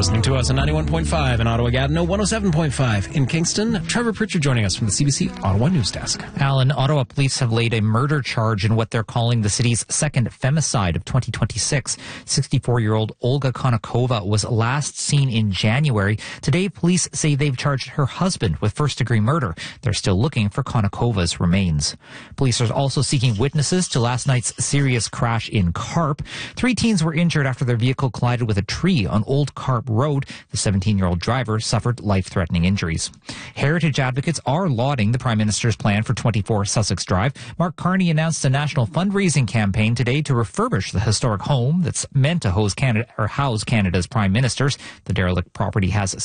listening to us on 91.5 in Ottawa-Gatineau, 107.5 in Kingston. Trevor Pritchard joining us from the CBC Ottawa News Desk. Alan, Ottawa police have laid a murder charge in what they're calling the city's second femicide of 2026. 64-year-old Olga Konakova was last seen in January. Today, police say they've charged her husband with first-degree murder. They're still looking for Konakova's remains. Police are also seeking witnesses to last night's serious crash in Carp. 3 teens were injured after their vehicle collided with a tree on Old Carp Road. The 17-year-old driver suffered life-threatening injuries. Heritage advocates are lauding the Prime Minister's plan for 24 Sussex Drive. Mark Carney announced a national fundraising campaign today to refurbish the historic home that's meant to house Canada's prime ministers. The derelict property has